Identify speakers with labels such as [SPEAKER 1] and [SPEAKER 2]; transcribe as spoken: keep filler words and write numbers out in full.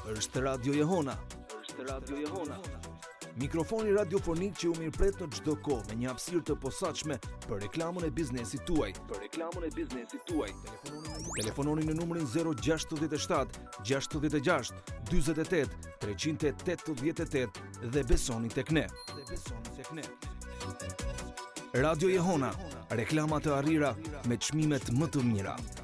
[SPEAKER 1] është Radio Jehona. Është Radio Jehona. Mikrofoni radiofonik që u mirëpret në çdo kohë me një hapësirë të posaçme për reklamën e biznesit tuaj. Për reklamën e biznesit tuaj. Telefononi në numrin zero gjasht shtat gjasht gjasht dyzet e tet treqind e tetëdhjetë e tetë dhe besoni tek ne. Dhe besoni tek ne. Radio Jehona, reklama të arrira me çmimet më të mira.